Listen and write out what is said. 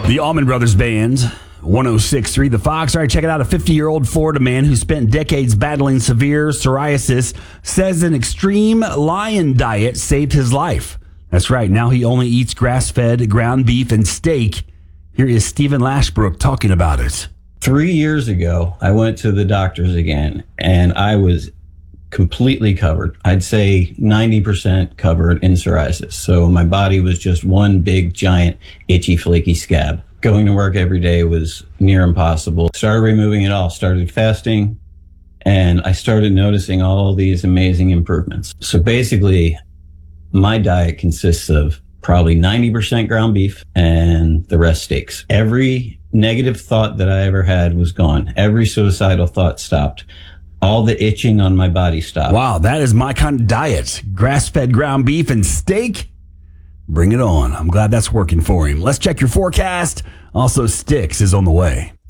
The Allman Brothers Band, 106.3 The Fox. All right, check it out. A 50-year-old Florida man who spent decades battling severe psoriasis says an extreme lion diet saved his life. That's right. Now he only eats grass-fed ground beef and steak. Here is Stephen Lashbrook talking about it. 3 years ago, I went to the doctors again, and I was completely covered. I'd say 90% covered in psoriasis. So my body was just one big, giant, itchy, flaky scab. Going to work every day was near impossible. Started removing it all, started fasting, and I started noticing all these amazing improvements. So basically, my diet consists of probably 90% ground beef and the rest steaks. Every negative thought that I ever had was gone. Every suicidal thought stopped. All the itching on my body stopped. Wow, that is my kind of diet. Grass-fed ground beef and steak. Bring it on. I'm glad that's working for him. Let's check your forecast. Also, Styx is on the way.